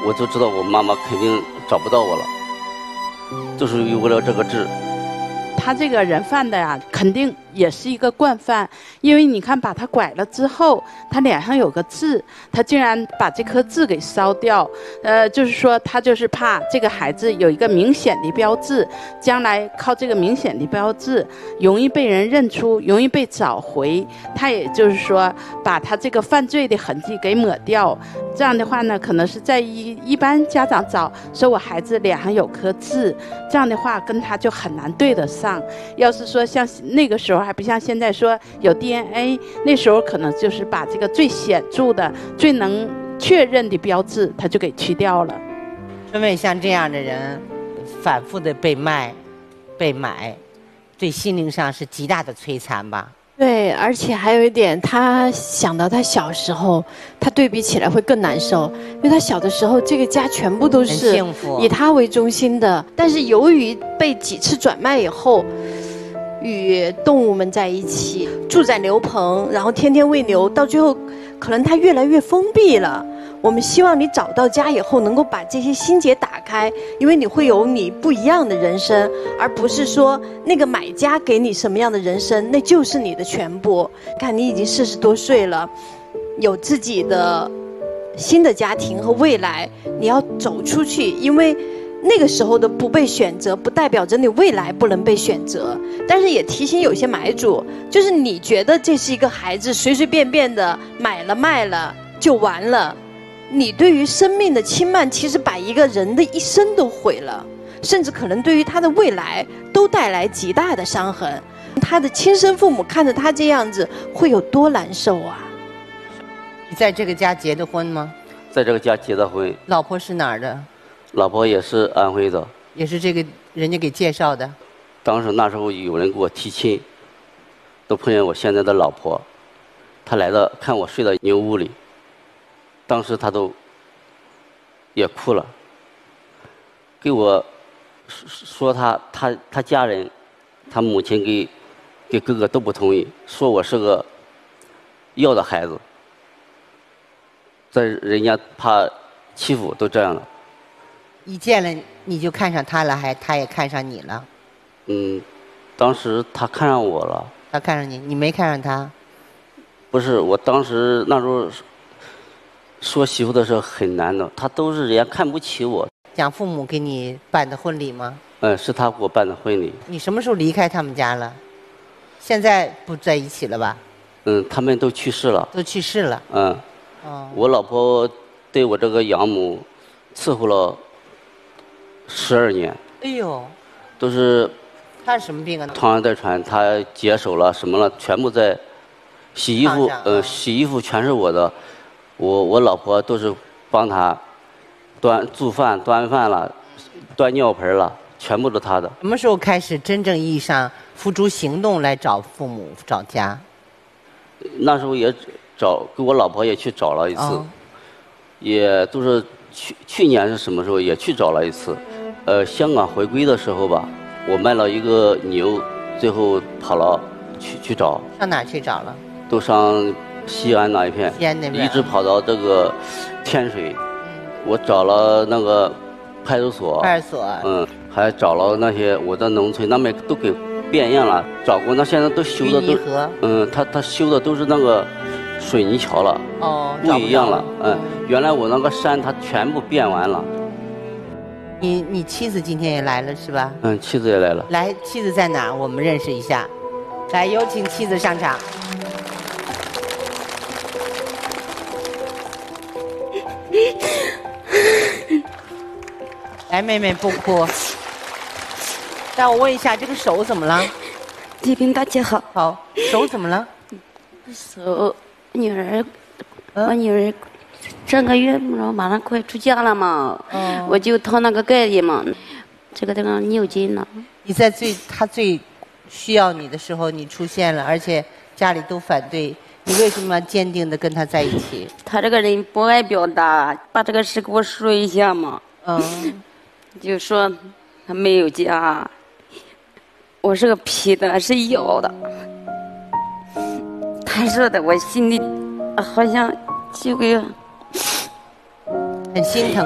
我就知道我妈妈肯定找不到我了，就是为了这个痣。 他这个人贩的呀，肯定也是一个惯犯，因为你看把他拐了之后，他脸上有个痣，他竟然把这颗痣给烧掉，就是说他就是怕这个孩子有一个明显的标志，将来靠这个明显的标志容易被人认出，容易被找回，他也就是说把他这个犯罪的痕迹给抹掉。这样的话呢，可能是在一般家长找说我孩子脸上有颗痣，这样的话跟他就很难对得上。要是说像那个时候还不像现在说有 DNA， 那时候可能就是把这个最显著的、最能确认的标志，他就给去掉了。 春妹，像这样的人，反复的被卖、被买，对心灵上是极大的摧残吧？ 对，而且还有一点，他想到他小时候，他对比起来会更难受，因为他小的时候这个家全部都是以他为中心的，但是由于被几次转卖以后，与动物们在一起，住在牛棚，然后天天喂牛，到最后可能他越来越封闭了。我们希望你找到家以后，能够把这些心结打开，因为你会有你不一样的人生，而不是说那个买家给你什么样的人生，那就是你的全部。看你已经40多岁了，有自己的新的家庭和未来，你要走出去，因为那个时候的不被选择，不代表着你未来不能被选择。但是也提醒有些买主，就是你觉得这是一个孩子，随随便便的买了卖了就完了。你对于生命的轻慢，其实把一个人的一生都毁了，甚至可能对于他的未来都带来极大的伤痕。他的亲生父母看着他这样子，会有多难受啊！ 你在这个家结的婚吗？ 在这个家结的婚。 老婆是哪儿的？ 老婆也是安徽的。 也是这个人家给介绍的。 当时那时候有人给我提亲，都碰见我现在的老婆，她来了看我睡在牛屋里。当时他都也哭了，给我说他家人，他母亲给哥哥都不同意，说我是个要的孩子，在人家怕欺负都这样了。 一见了你就看上他了，还他也看上你了？ 当时他看上我了。 他看上你，你没看上他？ 不是，我当时那时候说媳妇的时候很难的，他都是人家看不起我。 蒋父母给你办的婚礼吗？ 是他给我办的婚礼。 你什么时候离开他们家了？现在不在一起了吧？ 他们都去世了。 都去世了。 我老婆对我这个养母伺候了12年。 哎呦。 都是。 他是什么病啊？ 唐人带传，他解手了什么了，全部在洗衣服。洗衣服全是我的。我老婆都是帮他做饭、端饭了、端尿盆了，全部都他的。 什么时候开始真正意义上付诸行动来找父母、找家？ 那时候也跟我老婆也去找了一次，也都是去年是什么时候也去找了一次。香港回归的时候吧，我卖了一个牛，最后跑了去找。 上哪去找了？ 都上西安那一片， 西安那边， 一直跑到这个天水。我找了那个派出所，还找了那些我的农村，那边都给变样了，找过，那现在都修的都，他修的都是那个水泥桥了，不一样了，原来我那个山它全部变完了。 你妻子今天也来了是吧？ 妻子也来了。 来，妻子在哪儿？我们认识一下。来，有请妻子上场。来，妹妹不哭。但我问一下，这个手怎么了？ 这边大家好。 好，手怎么了？ 手，我女儿上个月马上快出嫁了嘛，我就掏那个盖子嘛，这个地方扭筋了。 你在他最需要你的时候，你出现了，而且家里都反对。你为什么坚定的跟他在一起？ 他这个人不爱表达，把这个事给我说一下嘛。就说他没有家，我是个皮的，是咬的。他说的，我心里好像就给很心疼。